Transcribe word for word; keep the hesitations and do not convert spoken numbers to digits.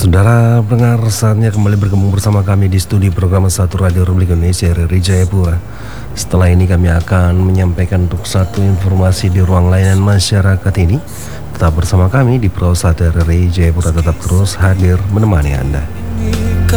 Saudara pendengar, saatnya kembali bergabung bersama kami di studi program satu Radio Republik Indonesia R R I Jayapura. Setelah ini kami akan menyampaikan untuk satu informasi di ruang layanan masyarakat ini. Tetap bersama kami di Pro satu R R I Jayapura, tetap terus hadir menemani Anda.